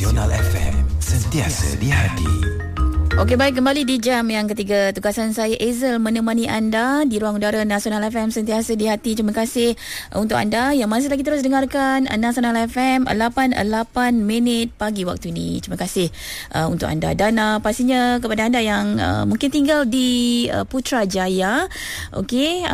Nasional FM, sentiasa di hati. Okey, baik, kembali di jam yang ketiga. Tugasan saya Azel menemani anda di ruang udara Nasional FM sentiasa di hati. Terima kasih untuk anda yang masih lagi terus dengarkan Nasional FM 88 minit pagi waktu ini. Terima kasih untuk anda dan pastinya kepada anda yang mungkin tinggal di Putrajaya. Okey,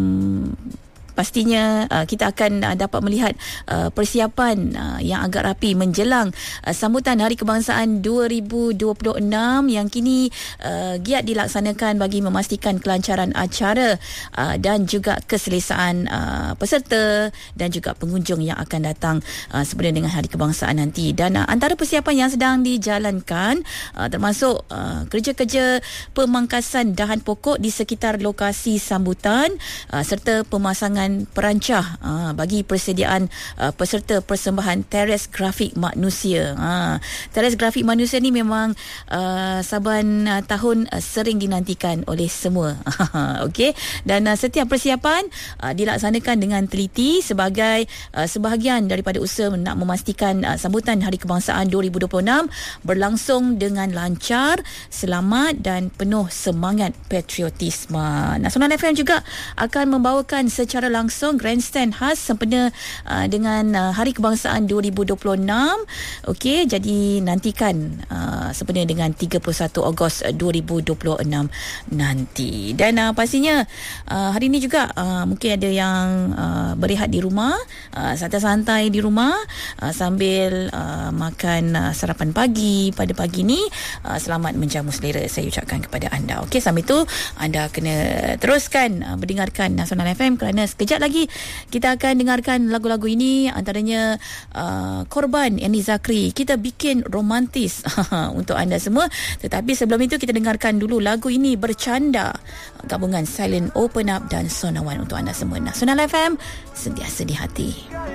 pastinya kita akan dapat melihat persiapan yang agak rapi menjelang sambutan Hari Kebangsaan 2026 yang kini giat dilaksanakan bagi memastikan kelancaran acara dan juga keselesaan peserta dan juga pengunjung yang akan datang sempena dengan Hari Kebangsaan nanti. Dan antara persiapan yang sedang dijalankan termasuk kerja-kerja pemangkasan dahan pokok di sekitar lokasi sambutan serta pemasangan perancah bagi persediaan peserta persembahan teres grafik manusia. Teres grafik manusia ni memang saban tahun sering dinantikan oleh semua. Okey, dan setiap persiapan dilaksanakan dengan teliti sebagai sebahagian daripada usaha nak memastikan sambutan Hari Kebangsaan 2026 berlangsung dengan lancar, selamat dan penuh semangat patriotisme. Nasional FM juga akan membawakan secara langsung grandstand khas sempena dengan Hari Kebangsaan 2026. Okey, jadi nantikan sempena dengan 31 Ogos 2026 nanti. Dan pastinya hari ini juga mungkin ada yang berehat di rumah, santai-santai di rumah sambil makan sarapan pagi pada pagi ni. Selamat menjamu selera saya ucapkan kepada anda. Okey, sambil itu anda kena teruskan mendengarkan Nasional FM kerana sekejap lagi kita akan dengarkan lagu-lagu ini, antaranya Korban Eni Zakri. Kita bikin romantis untuk anda semua. Tetapi sebelum itu kita dengarkan dulu lagu ini, Bercanda, gabungan Silent Open Up dan Sonawan untuk anda semua. Nasional FM sentiasa di hati.